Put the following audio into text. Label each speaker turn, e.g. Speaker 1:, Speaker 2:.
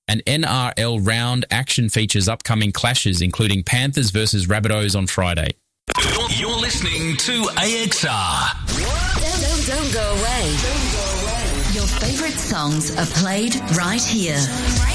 Speaker 1: and NRL round action features upcoming clashes, including Panthers versus Rabbitohs on Friday.
Speaker 2: You're listening to AXR.
Speaker 3: Don't go away. Your favourite songs are played right here.